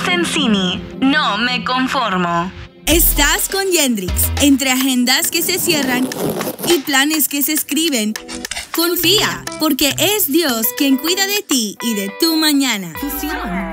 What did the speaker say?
Sensini. No me conformo. Estás con Yendrix. Entre agendas que se cierran y planes que se escriben, confía, porque es Dios quien cuida de ti y de tu mañana. Fusión.